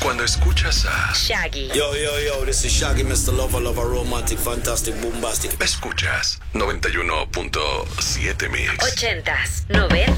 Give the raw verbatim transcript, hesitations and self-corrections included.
Cuando escuchas a Shaggy. Yo, yo, yo, this is Shaggy, mister Lover, Lover, Romantic, Fantastic, Bombastic. escuchas noventa y uno punto siete Mix. Ochentas, noventas.